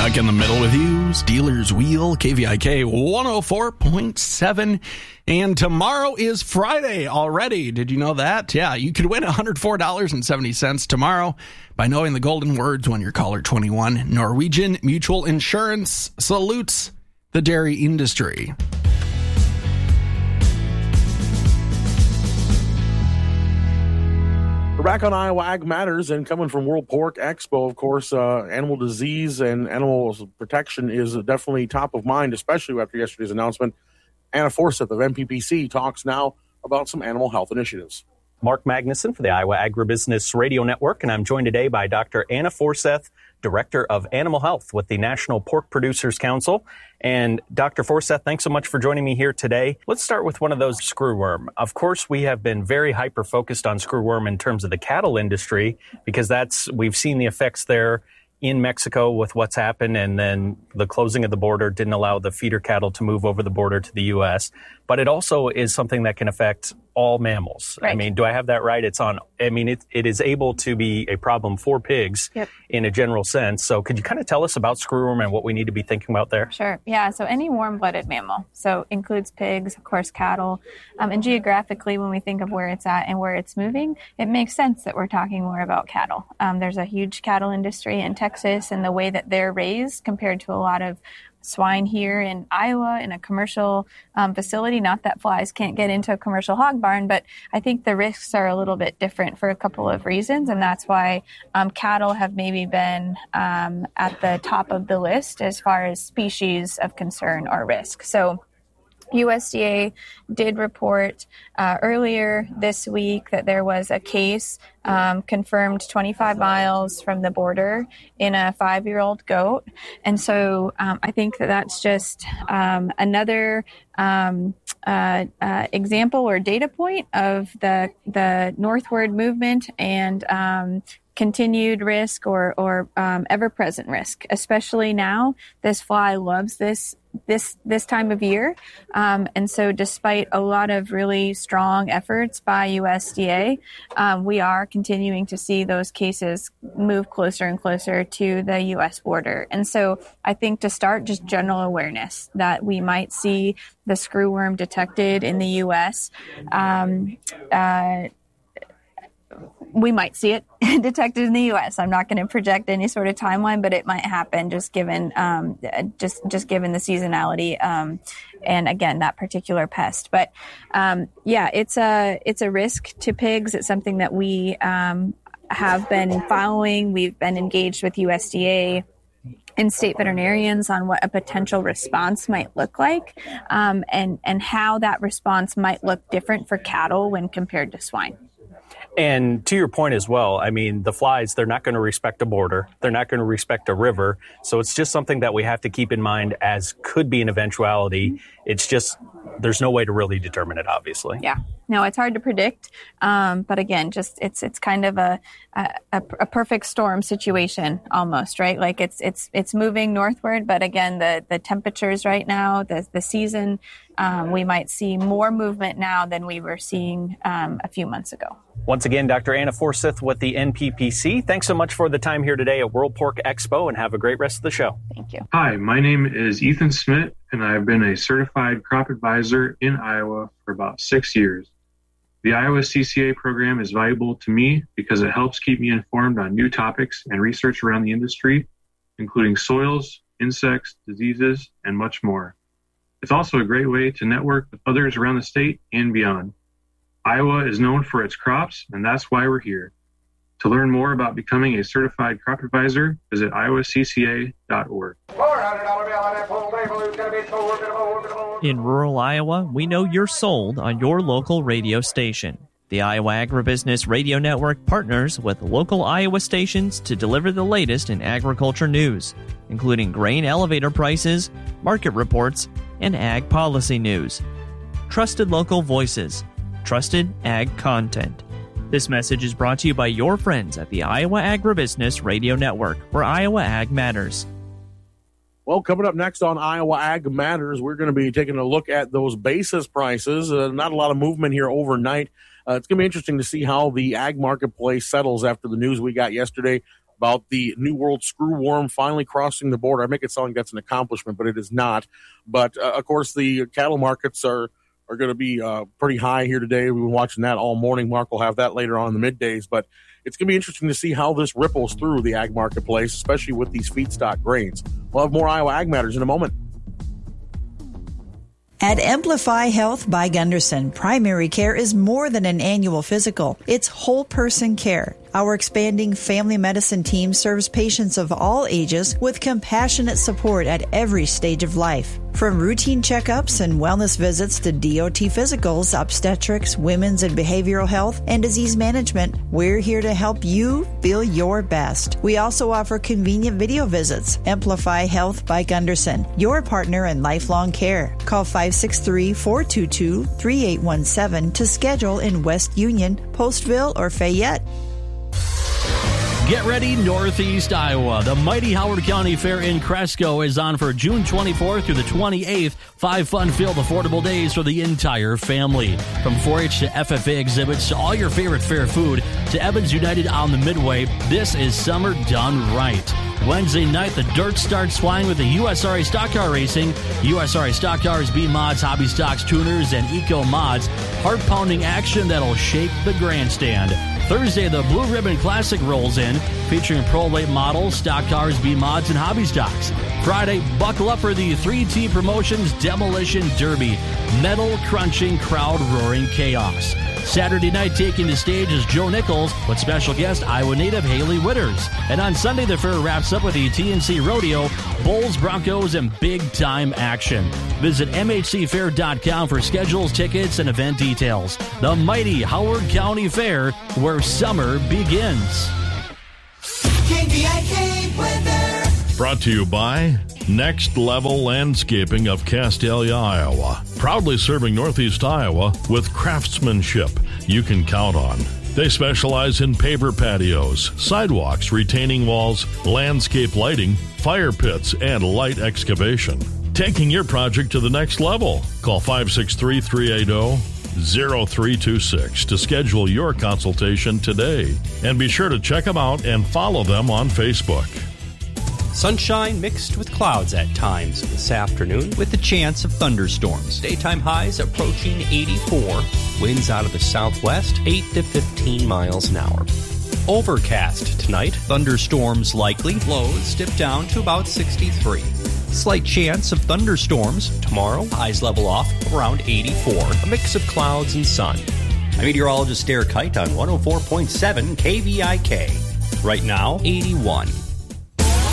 Back in the middle with you, Steelers Wheel, KVIK 104.7. And tomorrow is Friday already. Did you know that? Yeah, you could win $104.70 tomorrow by knowing the golden words when you're caller 21. Norwegian Mutual Insurance salutes the dairy industry. We're back on Iowa Ag Matters, and coming from World Pork Expo, of course, animal disease and animal protection is definitely top of mind, especially after yesterday's announcement. Anna Forsyth of NPPC talks now about some animal health initiatives. Mark Magnuson for the Iowa Agribusiness Radio Network, and I'm joined today by Dr. Anna Forsyth, Director of Animal Health with the National Pork Producers Council. And Dr. Forsyth, thanks so much for joining me here today. Let's start with one of those, screwworm. Of course, we have been very hyper-focused on screwworm in terms of the cattle industry because we've seen the effects there in Mexico with what's happened, and then the closing of the border didn't allow the feeder cattle to move over the border to the U.S. But it also is something that can affect all mammals. Right. I mean, do I have that right? It is able to be a problem for pigs in a general sense. So could you kind of tell us about screwworm and what we need to be thinking about there? Sure. Yeah. So any warm-blooded mammal. So includes pigs, of course, cattle. And geographically, when we think of where it's at and where it's moving, it makes sense that we're talking more about cattle. There's a huge cattle industry in Texas, and the way that they're raised compared to a lot of swine here in Iowa in a commercial facility. Not that flies can't get into a commercial hog barn, but I think the risks are a little bit different for a couple of reasons, and that's why cattle have maybe been at the top of the list as far as species of concern or risk. So USDA did report earlier this week that there was a case confirmed 25 miles from the border in a 5-year-old goat. And so I think that's just another example or data point of the northward movement and continued risk or ever-present risk, especially now. This fly loves this time of year. And so despite a lot of really strong efforts by USDA, we are continuing to see those cases move closer and closer to the U.S. border. And so I think to start, just general awareness that we might see the screwworm detected in the U.S. We might see it detected in the U.S. I'm not going to project any sort of timeline, but it might happen just given given the seasonality and again that particular pest. But it's a risk to pigs. It's something that we have been following. We've been engaged with USDA and state veterinarians on what a potential response might look like, and how that response might look different for cattle when compared to swine. And to your point as well, I mean, the flies, they're not going to respect a border. They're not going to respect a river. So it's just something that we have to keep in mind as could be an eventuality. It's just, there's no way to really determine it, obviously. Yeah. No, it's hard to predict. But again, just it's kind of a perfect storm situation almost, right? Like it's moving northward, but again, the temperatures right now, the season, we might see more movement now than we were seeing a few months ago. Once again, Dr. Anna Forsyth with the NPPC. Thanks so much for the time here today at World Pork Expo, and have a great rest of the show. Thank you. Hi, my name is Ethan Smith, and I've been a certified crop advisor in Iowa for about 6 years. The Iowa CCA program is valuable to me because it helps keep me informed on new topics and research around the industry, including soils, insects, diseases, and much more. It's also a great way to network with others around the state and beyond. Iowa is known for its crops, and that's why we're here. To learn more about becoming a certified crop advisor, visit iowacca.org. In rural Iowa, we know you're sold on your local radio station. The Iowa Agribusiness Radio Network partners with local Iowa stations to deliver the latest in agriculture news, including grain elevator prices, market reports, and ag policy news. Trusted local voices. Trusted ag content. This message is brought to you by your friends at the Iowa Agribusiness Radio Network, where Iowa Ag matters. Well, coming up next on Iowa Ag Matters, we're going to be taking a look at those basis prices. Not a lot of movement here overnight. It's going to be interesting to see how the ag marketplace settles after the news we got yesterday. about the New World screwworm finally crossing the border. I make it sound like that's an accomplishment, but it is not. But, of course, the cattle markets are going to be pretty high here today. We've been watching that all morning. Mark will have that later on in the middays. But it's going to be interesting to see how this ripples through the ag marketplace, especially with these feedstock grains. We'll have more Iowa Ag Matters in a moment. At Amplify Health by Gunderson, primary care is more than an annual physical. It's whole person care. Our expanding family medicine team serves patients of all ages with compassionate support at every stage of life. From routine checkups and wellness visits to DOT physicals, obstetrics, women's and behavioral health, and disease management, we're here to help you feel your best. We also offer convenient video visits. Amplify Health by Gunderson, your partner in lifelong care. Call 563-422-3817 to schedule in West Union, Postville, or Fayette. Get ready, Northeast Iowa. The mighty Howard County Fair in Cresco is on for June 24th through the 28th. 5 fun-filled, affordable days for the entire family. From 4-H to FFA exhibits to all your favorite fair food to Evans United on the Midway, this is summer done right. Wednesday night, the dirt starts flying with the USRA Stock Car Racing. USRA Stock Cars, B-Mods, Hobby Stocks, Tuners, and Eco Mods. Heart-pounding action that'll shake the grandstand. Thursday, the Blue Ribbon Classic rolls in, featuring pro late models, stock cars, B-Mods, and hobby stocks. Friday, buckle up for the 3T Promotions Demolition Derby. Metal-crunching, crowd-roaring chaos. Saturday night, taking the stage is Joe Nichols with special guest Iowa native Haley Witters. And on Sunday, the fair wraps up with the TNC Rodeo, Bulls, Broncos, and big-time action. Visit MHCFair.com for schedules, tickets, and event details. The mighty Howard County Fair, where summer begins. KVIK weather. Brought to you by Next Level Landscaping of Castalia, Iowa. Proudly serving Northeast Iowa with craftsmanship you can count on. They specialize in paver patios, sidewalks, retaining walls, landscape lighting, fire pits, and light excavation. Taking your project to the next level. Call 563-380-0326 to schedule your consultation today. And be sure to check them out and follow them on Facebook. Sunshine mixed with clouds at times this afternoon with a chance of thunderstorms. Daytime highs approaching 84. Winds out of the southwest, 8 to 15 miles an hour. Overcast tonight. Thunderstorms likely. Lows dip down to about 63. Slight chance of thunderstorms tomorrow. Highs level off around 84. A mix of clouds and sun. I'm meteorologist Derek Kite on 104.7 KVIK. Right now, 81.